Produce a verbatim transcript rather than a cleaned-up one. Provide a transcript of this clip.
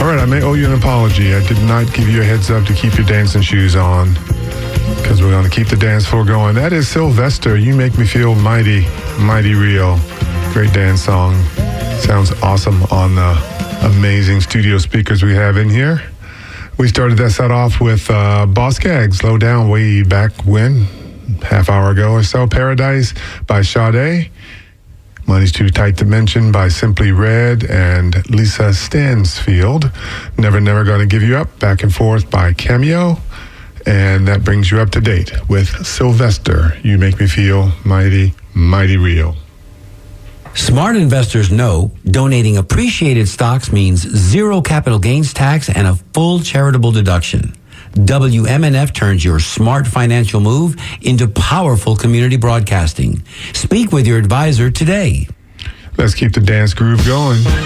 All right, I may owe you an apology. I did not give you a heads up to keep your dancing shoes on because we're going to keep the dance floor going. That is Sylvester. You Make Me Feel Mighty, Mighty Real. Great dance song. Sounds awesome on the amazing studio speakers we have in here. We started that set off with uh, Boss Gag, Slow Down, way back when, half hour ago or so. Paradise by Sade. Money's Too Tight to Mention by Simply Red and Lisa Stansfield. Never, Never Gonna Give You Up, Back and Forth by Cameo. And that brings you up to date with Sylvester. You Make Me Feel Mighty, Mighty Real. Smart investors know donating appreciated stocks means zero capital gains tax and a full charitable deduction. W M N F turns your smart financial move into powerful community broadcasting. Speak with your advisor today. Let's keep the dance groove going.